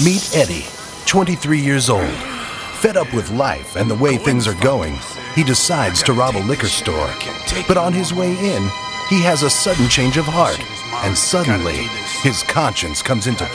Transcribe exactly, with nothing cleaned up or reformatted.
Meet Eddie, twenty-three years old. Fed up with life and the way things are going, he decides to rob a liquor store. But on his way in, he has a sudden change of heart, and suddenly, his conscience comes into